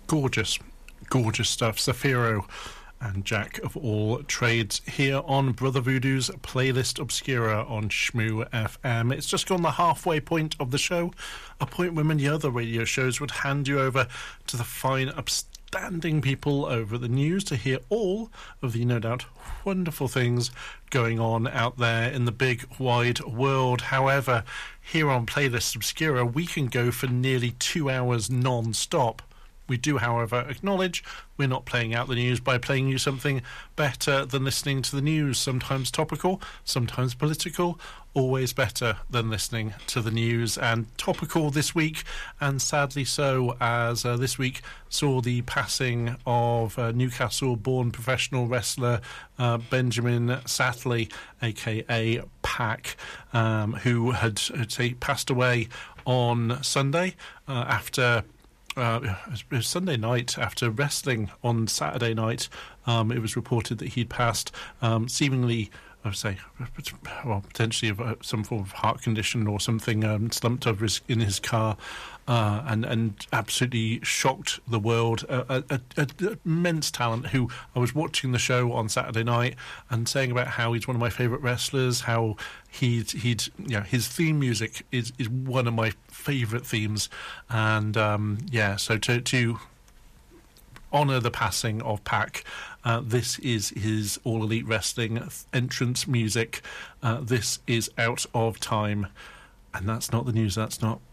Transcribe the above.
Gorgeous, gorgeous stuff. Zafiro and Jack of all trades here on Brother Voodoo's Playlist Obscura on Shmoo FM. It's just gone the halfway point of the show, a point where many other radio shows would hand you over to the fine, upstanding people over the news to hear all of the, no doubt, wonderful things going on out there in the big, wide world. However, here on Playlist Obscura, we can go for nearly 2 hours non-stop. We do, however, acknowledge we're not playing out the news by playing you something better than listening to the news. Sometimes topical, sometimes political, always better than listening to the news. And topical this week, and sadly so, as this week saw the passing of Newcastle-born professional wrestler Benjamin Satley, a.k.a. Pac, who had passed away on Sunday after... it was Sunday night after wrestling on Saturday night. It was reported that he'd passed, seemingly, I would say, well, potentially of some form of heart condition or something, slumped over in his car, and absolutely shocked the world. Immense talent who I was watching the show on Saturday night and saying about how he's one of my favourite wrestlers, how he'd his theme music is one of my favourite themes, and so to honour the passing of Pac, this is his All Elite Wrestling entrance music. This is Out of Time, and that's not the news. That's not